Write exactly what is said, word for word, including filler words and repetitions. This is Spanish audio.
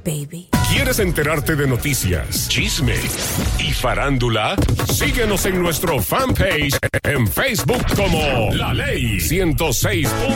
baby. ¿Quieres enterarte de noticias, chisme y farándula? Síguenos en nuestro fanpage en Facebook como La Ley ciento seis.